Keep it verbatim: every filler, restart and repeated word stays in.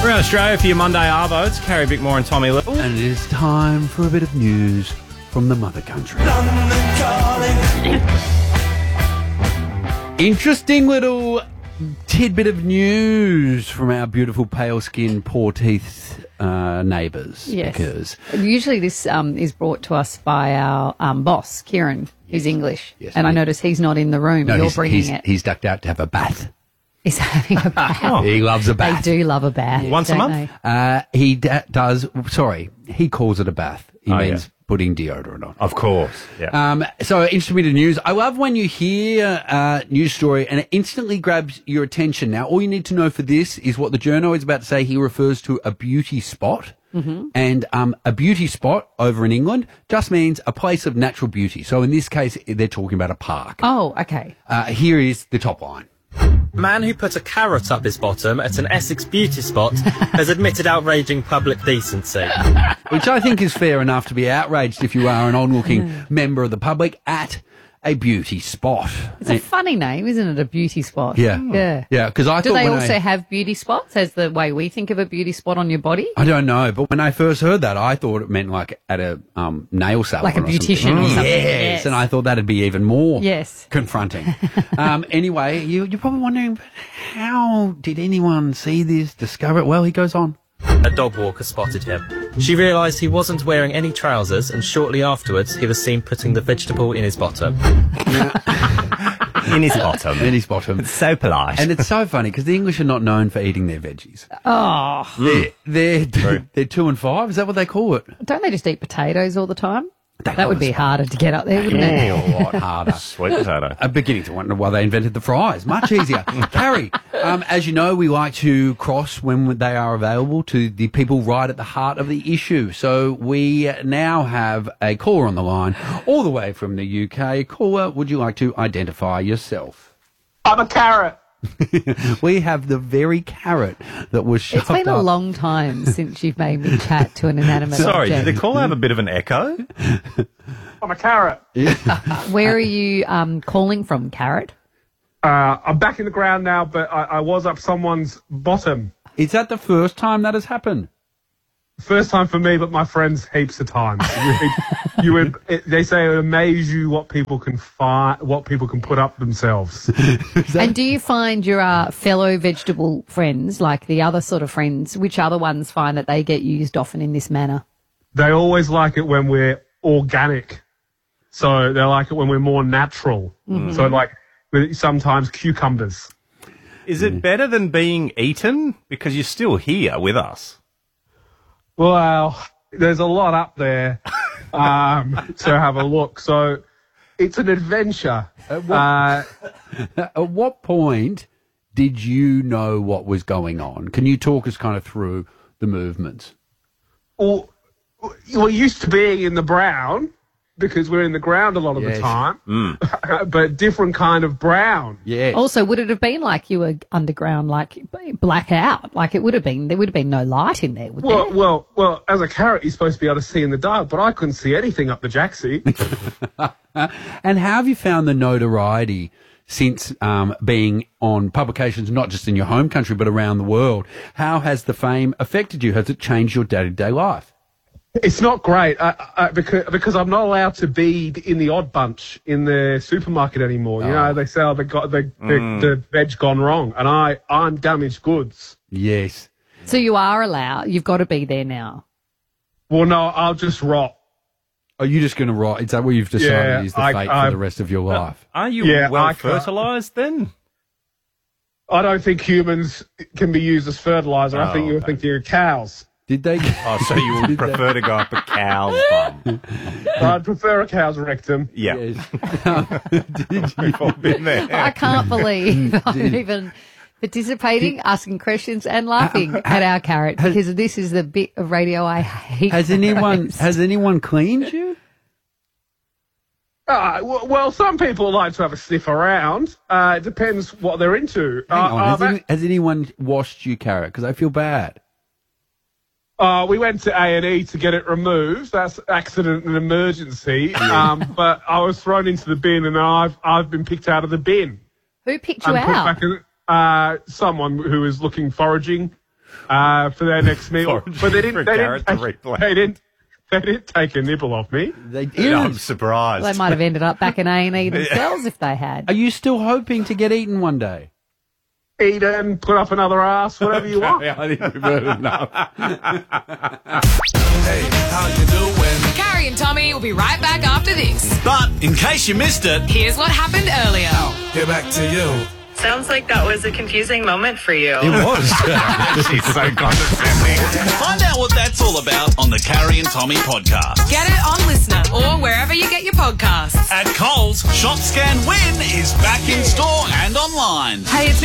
Around Australia for your Monday Arvo, it's Carrie Bickmore and Tommy Little. And it is time for a bit of news from the mother country. Interesting little tidbit of news from our beautiful pale-skinned, poor-teeth uh, neighbours. Yes. Because usually this um, is brought to us by our um, boss, Kieran, who's English. Yes, and I he- notice he's not in the room. no, You're he's, bringing he's, it. he's ducked out to have a bath. He's having a bath. He loves a They bath. do love a bath. Once a don't month? they? Uh, he d- does, sorry, he calls it a bath. He Oh, means yeah. putting deodorant on. Of course. Yeah. Um, so, interesting bit of news. I love when you hear a news story and it instantly grabs your attention. Now, all you need to know for this is what the journo is about to say. He refers to a beauty spot. Mm-hmm. And um, a beauty spot over in England just means a place of natural beauty. So, in this case, they're talking about a park. Oh, okay. Uh, here is the top line. Man who put a carrot up his bottom at an Essex beauty spot has admitted outraging public decency. Which I think is fair enough to be outraged if you are an on-looking member of the public at a beauty spot. It's a funny name, isn't it? A beauty spot. Yeah. Yeah. Yeah, because I Do thought they when also I, have beauty spots as the way we think of a beauty spot on your body? I don't know, but when I first heard that, I thought it meant like at a um, nail salon. Like a or something. beautician or something. Yes, Yes. and I thought that'd be even more Yes. confronting. um, anyway, you, you're probably wondering, how did anyone see this, discover it? Well, he goes on. A dog walker spotted him. She realised he wasn't wearing any trousers, and shortly afterwards he was seen putting the vegetable in his bottom. In his bottom. In his bottom. It's so polite. And it's so funny because the English are not known for eating their veggies. Oh, They're, they're, they're two and five. Is that what they call it? don't they just eat potatoes all the time? They That would love be us. harder to get up there, wouldn't it? A lot harder. Sweet potato. I'm beginning to wonder why they invented the fries. Much easier. Carrie, um, as you know, we like to cross when they are available to the people right at the heart of the issue. So we now have a caller on the line all the way from the U K. Caller, would you like to identify yourself? I'm a carrot. We have the very carrot that was shoved It's been a up. long time since you've made me chat to an inanimate Sorry, object. did the call have a bit of an echo? I'm a carrot. Where are you um, calling from, Carrot? Uh, I'm back in the ground now, but I, I was up someone's bottom. Is that the first time that has happened? First time for me, but my friends heaps of times. you, you would, it, they say it would amaze you what people can find, what people can put up themselves. And do you find your uh, fellow vegetable friends, like the other sort of friends, which other ones find that they get used often in this manner? They always like it when we're organic, so they like it when we're more natural. Mm-hmm. So like with sometimes cucumbers. Is it better than being eaten? Because you're still here with us. Well, there's a lot up there um, to have a look. So it's an adventure. At what, Uh, at what point did you know what was going on? Can you talk us kind of through the movements? well, we're used to being in the brown because we're in the ground a lot of Yes. the time, but different kind of brown. Yeah. Also, would it have been like you were underground, like blackout? Like it would have been, there would have been no light in there, would Well, there? well, well. As a carrot, you're supposed to be able to see in the dark, but I couldn't see anything up the jacksie. And how have you found the notoriety since um, being on publications, not just in your home country, but around the world? How has the fame affected you? Has it changed your day-to-day life? It's not great I, I, because because I'm not allowed to be in the odd bunch in the supermarket anymore. You Oh. know, they sell the got the, the, the veg gone wrong, and I I'm damaged goods. Yes. So you are allowed, you've got to be there now. Well, no, I'll just rot. Are you just going to write? Is that what you've decided Yeah, is the I- fate I- for the rest of your life? Are you Yeah, well I can't- fertilised then? I don't think humans can be used as fertilizer. I Oh, think you okay. think you're cows. Did they? Oh, so you would prefer to go up a cow's bum? I'd prefer a cow's rectum. Yeah. Yes. We've all been there. I can't believe I'm even participating, asking questions and laughing at our Carrot, because this is the bit of radio I hate. Has anyone has anyone cleaned you? Uh, w- well, some people like to have a sniff around. Uh, it depends what they're into. Hang Uh, on. uh, Has, that- any, has anyone washed you, Carrot? Because I feel bad. Uh, we went to A and E to get it removed. That's accident and emergency. Um, but I was thrown into the bin, and I've I've been picked out of the bin. Who picked you and put out? back in, uh, someone who was looking foraging. uh, for their next meal. Foraging But they for didn't. They Garrett didn't, to take, replay. they didn't. They didn't take a nibble off me. They Yeah, I'm did. surprised. They might have ended up back in A and E themselves if they had. Are you still hoping to get eaten one day? Eat and put up another ass, whatever you want. I think we've heard enough. Hey, how you doing? Carrie and Tommy will be right back after this. But in case you missed it, Here's what happened earlier. get back to you. Sounds like that was a confusing moment for you. It was. She's so condescending. Find out what that's all about on the Carrie and Tommy podcast. Get it on Listener or wherever you get your podcasts. At Coles, Shop Scan Win is back in store and online. Hey, it's